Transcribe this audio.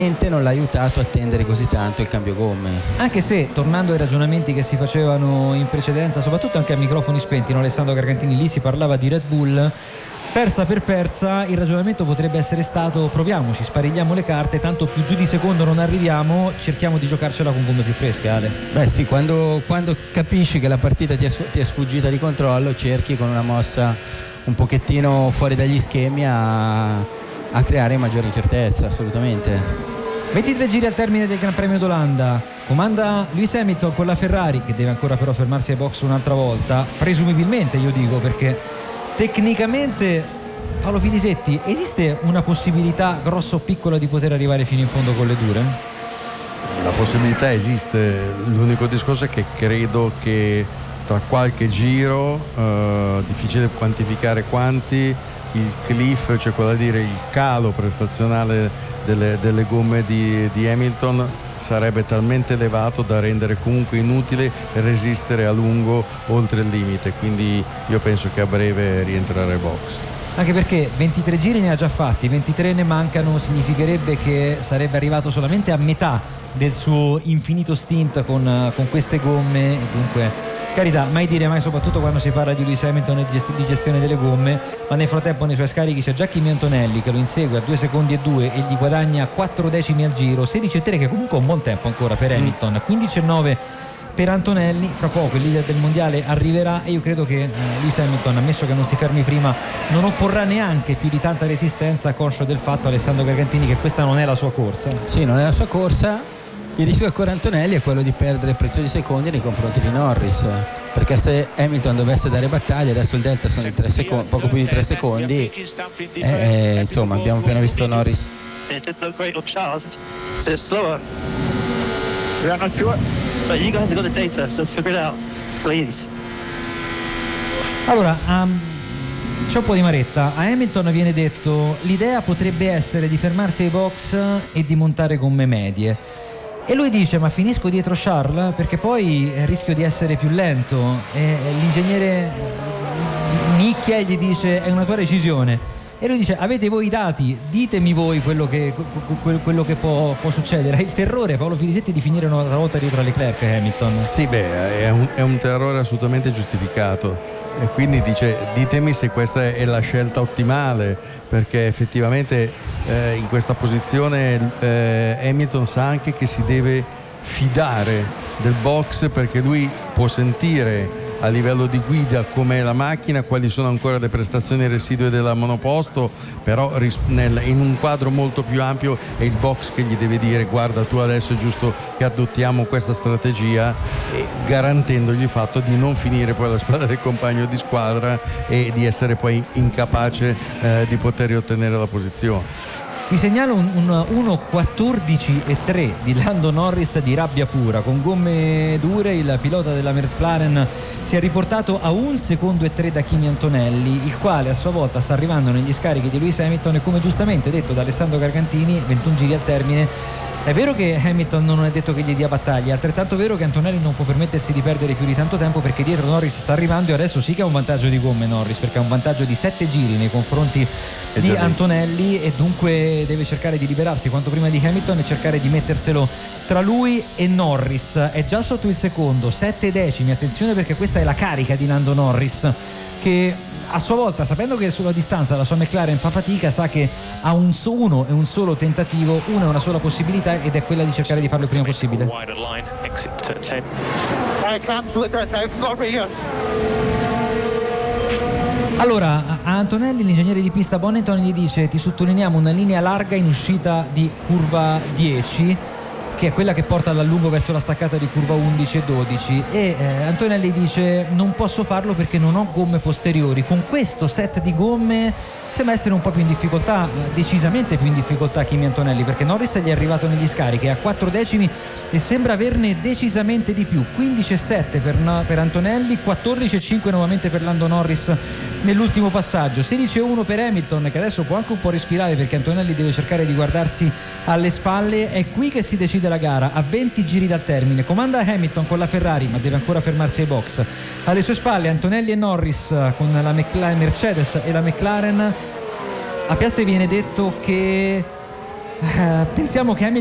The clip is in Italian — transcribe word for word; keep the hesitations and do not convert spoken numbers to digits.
non l'ha aiutato a tendere così tanto il cambio gomme. Anche se, tornando ai ragionamenti che si facevano in precedenza, soprattutto anche a microfoni spenti, no? Alessandro Gargantini, lì si parlava di Red Bull persa per persa. Il ragionamento potrebbe essere stato: proviamoci, sparigliamo le carte, tanto più giù di secondo non arriviamo, cerchiamo di giocarcela con gomme più fresche, Ale. Beh sì, quando, quando capisci che la partita ti è, ti è sfuggita di controllo, cerchi con una mossa un pochettino fuori dagli schemi a, a creare maggiore incertezza, assolutamente. ventitré giri al termine del Gran Premio d'Olanda, comanda Lewis Hamilton con la Ferrari, che deve ancora però fermarsi ai box un'altra volta, presumibilmente, io dico, perché tecnicamente, Paolo Filisetti, esiste una possibilità grossa o piccola di poter arrivare fino in fondo con le dure? La possibilità esiste, l'unico discorso è che credo che tra qualche giro, eh, difficile quantificare quanti, il cliff, cioè quello da dire il calo prestazionale delle, delle gomme di, di Hamilton sarebbe talmente elevato da rendere comunque inutile resistere a lungo oltre il limite, quindi io penso che a breve rientrerà ai box. Anche perché ventitré giri ne ha già fatti, ventitré ne mancano, significherebbe che sarebbe arrivato solamente a metà del suo infinito stint con, con queste gomme, e dunque carità, mai dire mai, soprattutto quando si parla di Lewis Hamilton e di gestione delle gomme, ma nel frattempo nei suoi scarichi c'è già Kimi Antonelli che lo insegue a due secondi e due e gli guadagna quattro decimi al giro, sedici e tre, che comunque è un buon tempo ancora per Hamilton, quindici e nove per Antonelli. Fra poco il leader del mondiale arriverà e io credo che eh, Lewis Hamilton, ammesso che non si fermi prima, non opporrà neanche più di tanta resistenza, conscio del fatto, Alessandro Gargantini, che questa non è la sua corsa. Sì, non è la sua corsa. Il rischio che corre Antonelli è quello di perdere preziosi secondi nei confronti di Norris, perché se Hamilton dovesse dare battaglia, adesso il delta sono di tre secondi, poco più di tre secondi, eh, insomma abbiamo appena visto Norris. Allora, um, c'è un po' di maretta. A Hamilton viene detto: l'idea potrebbe essere di fermarsi ai box e di montare gomme medie. E lui dice: ma finisco dietro Charles perché poi rischio di essere più lento. E l'ingegnere nicchia e gli dice: è una tua decisione. E lui dice: avete voi i dati, ditemi voi quello che, quello che può, può succedere. È il terrore, Paolo Filisetti, di finire un'altra volta dietro a Leclerc e Hamilton. Sì, beh, è un, è un terrore assolutamente giustificato. E quindi dice: ditemi se questa è la scelta ottimale, perché effettivamente eh, in questa posizione eh, Hamilton sa anche che si deve fidare del box, perché lui può sentire a livello di guida com'è la macchina, quali sono ancora le prestazioni residue della monoposto, però ris- nel, in un quadro molto più ampio è il box che gli deve dire: guarda, tu adesso è giusto che adottiamo questa strategia, e garantendogli il fatto di non finire poi alla spalla del compagno di squadra e di essere poi incapace eh, di poter ottenere la posizione. Vi segnalo un, un uno quattordici e tre di Lando Norris di rabbia pura, con gomme dure. Il pilota della McLaren si è riportato a un secondo e tre da Kimi Antonelli, il quale a sua volta sta arrivando negli scarichi di Lewis Hamilton, e come giustamente detto da Alessandro Gargantini, ventuno giri al termine. È vero che Hamilton non è detto che gli dia battaglia, è altrettanto vero che Antonelli non può permettersi di perdere più di tanto tempo, perché dietro Norris sta arrivando, e adesso sì che ha un vantaggio di gomme Norris, perché ha un vantaggio di sette giri nei confronti di Antonelli, e dunque deve cercare di liberarsi quanto prima di Hamilton e cercare di metterselo tra lui e Norris. È già sotto il secondo, sette decimi, attenzione, perché questa è la carica di Lando Norris, che a sua volta, sapendo che sulla distanza la sua McLaren fa fatica, sa che ha un so, uno e un solo tentativo, una e una sola possibilità, ed è quella di cercare di farlo il prima possibile. Allora, a Antonelli l'ingegnere di pista Bonneton gli dice: ti sottolineiamo una linea larga in uscita di curva dieci, che è quella che porta dall'allungo verso la staccata di curva undici e dodici, e eh, Antonelli dice: non posso farlo perché non ho gomme posteriori. Con questo set di gomme sembra essere un po' più in difficoltà, decisamente più in difficoltà Kimi Antonelli, perché Norris gli è arrivato negli scarichi a quattro decimi e sembra averne decisamente di più, quindici e sette per, per Antonelli, quattordici e cinque nuovamente per Lando Norris nell'ultimo passaggio, sedici e uno per Hamilton, che adesso può anche un po' respirare perché Antonelli deve cercare di guardarsi alle spalle. È qui che si decide la gara, a venti giri dal termine. Comanda Hamilton con la Ferrari, ma deve ancora fermarsi ai box. Alle sue spalle Antonelli e Norris con la McLaren, Mercedes e la McLaren. A Piastri viene detto che Uh, pensiamo che